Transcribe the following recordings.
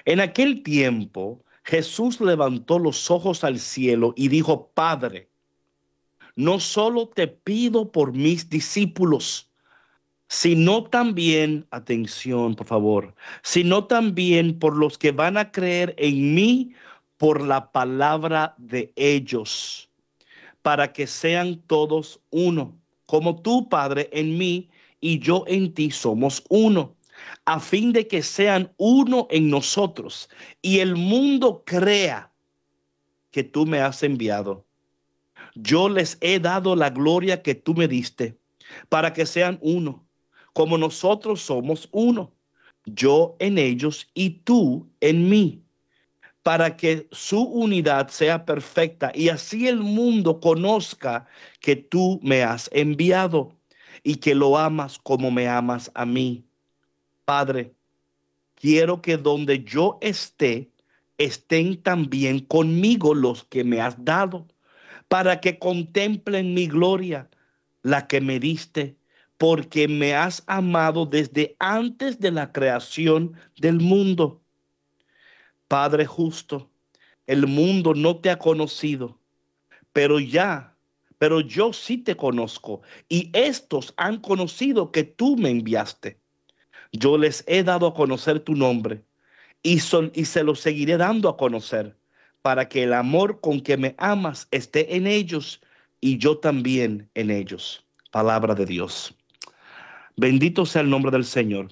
En aquel tiempo, Jesús levantó los ojos al cielo y dijo: Padre, no solo te pido por mis discípulos, sino también, atención, por favor, sino también por los que van a creer en mí por la palabra de ellos, para que sean todos uno, como tú, Padre, en mí y yo en ti somos uno, a fin de que sean uno en nosotros y el mundo crea que tú me has enviado. Yo les he dado la gloria que tú me diste, para que sean uno, como nosotros somos uno, yo en ellos y tú en mí, para que su unidad sea perfecta y así el mundo conozca que tú me has enviado y que lo amas como me amas a mí. Padre, quiero que donde yo esté, estén también conmigo los que me has dado, para que contemplen mi gloria, la que me diste, porque me has amado desde antes de la creación del mundo. Padre justo, el mundo no te ha conocido, pero ya, pero yo sí te conozco, y estos han conocido que tú me enviaste. Yo les he dado a conocer tu nombre y se lo seguiré dando a conocer, para que el amor con que me amas esté en ellos y yo también en ellos. Palabra de Dios. Bendito sea el nombre del Señor.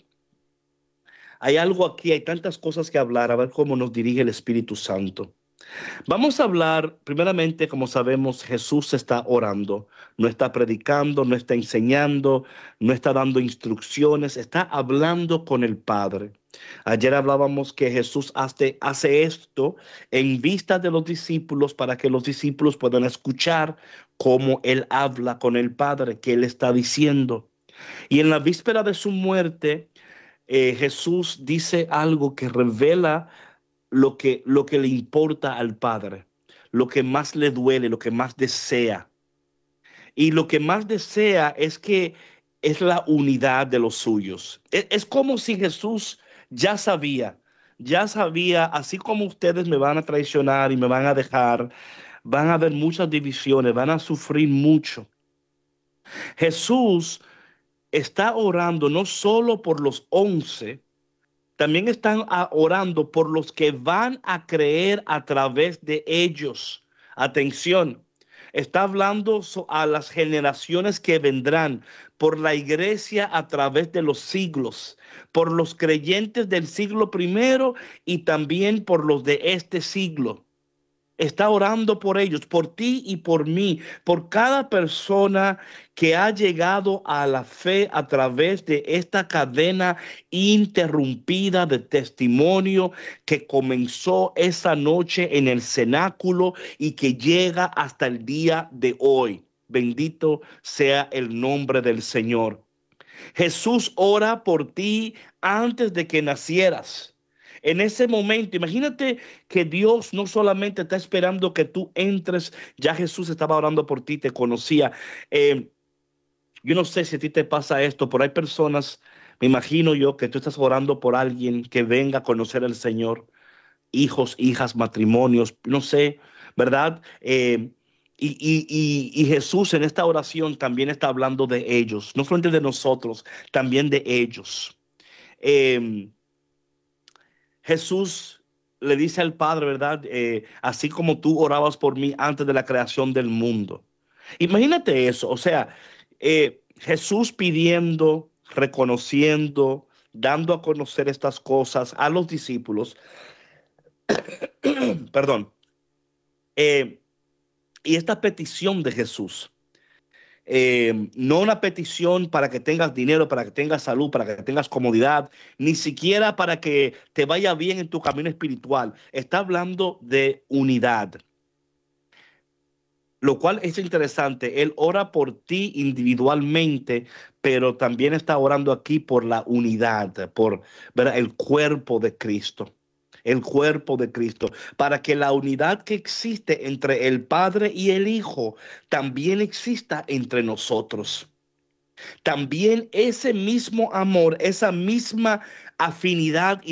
Hay algo aquí, hay tantas cosas que hablar, a ver cómo nos dirige el Espíritu Santo. Vamos a hablar, primeramente, como sabemos, Jesús está orando, no está predicando, no está enseñando, no está dando instrucciones, está hablando con el Padre. Ayer hablábamos que Jesús hace esto en vista de los discípulos para que los discípulos puedan escuchar cómo Él habla con el Padre, qué Él está diciendo. Y en la víspera de su muerte, Jesús dice algo que revela lo que le importa al Padre, lo que más le duele, lo que más desea. Y lo que más desea es que es la unidad de los suyos. Es como si Jesús ya sabía, así como ustedes me van a traicionar y me van a dejar, van a haber muchas divisiones, van a sufrir mucho. Jesús está orando no solo por los 11, también están orando por los que van a creer a través de ellos. Atención, está hablando a las generaciones que vendrán, por la iglesia a través de los siglos, por los creyentes del siglo primero y también por los de este siglo. Está orando por ellos, por ti y por mí, por cada persona que ha llegado a la fe a través de esta cadena interrumpida de testimonio que comenzó esa noche en el cenáculo y que llega hasta el día de hoy. Bendito sea el nombre del Señor. Jesús ora por ti antes de que nacieras. En ese momento, imagínate que Dios no solamente está esperando que tú entres, ya Jesús estaba orando por ti, te conocía. Eh, yo no sé si a ti te pasa esto, pero hay personas, me imagino yo, que tú estás orando por alguien que venga a conocer al Señor, hijos, hijas, matrimonios, no sé, ¿verdad? Y Jesús en esta oración también está hablando de ellos, no solamente de nosotros, también de ellos. Eh, Jesús le dice al Padre, ¿verdad? Así como tú orabas por mí antes de la creación del mundo. Imagínate eso, o sea, Jesús pidiendo, reconociendo, dando a conocer estas cosas a los discípulos, perdón, eh, y esta petición de Jesús. No una petición para que tengas dinero, para que tengas salud, para que tengas comodidad, ni siquiera para que te vaya bien en tu camino espiritual. Está hablando de unidad, lo cual es interesante. Él ora por ti individualmente, pero también está orando aquí por la unidad, por, ¿verdad?, el cuerpo de Cristo. El cuerpo de Cristo, para que la unidad que existe entre el Padre y el Hijo también exista entre nosotros. También ese mismo amor, esa misma afinidad